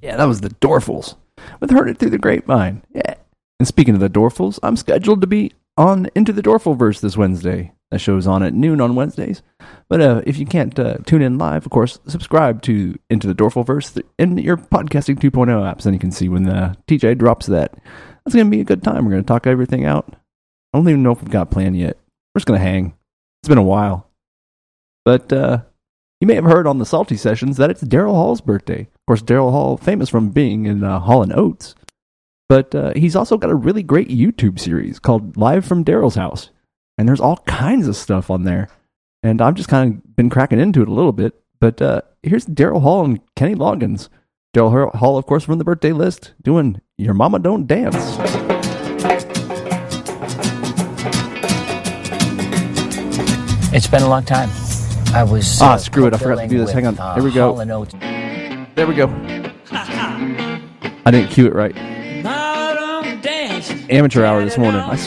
Yeah, that was the Dorfles with Heard It Through the Grapevine. Yeah. And speaking of the Dorfles, I'm scheduled to be on Into the Dorfleverse this Wednesday. That show's on at noon on Wednesdays. But if you can't tune in live, of course, subscribe to Into the Dorfleverse in your Podcasting 2.0 apps, and you can see when TJ drops that. That's going to be a good time. We're going to talk everything out. I don't even know if we've got a plan yet. We're just going to hang. It's been a while. But you may have heard on the Salty Sessions that it's Daryl Hall's birthday. Of course, Daryl Hall, famous from being in Hall & Oates. But he's also got a really great YouTube series called Live from Daryl's House. And there's all kinds of stuff on there. And I've just kind of been cracking into it a little bit. But here's Daryl Hall and Kenny Loggins. Daryl Hall, of course, from the birthday list, doing Your Mama Don't Dance. It's been a long time. I was... screw it. I forgot to do this. Hang on. Here we go. There we go. I didn't cue it right. Amateur hour this morning. I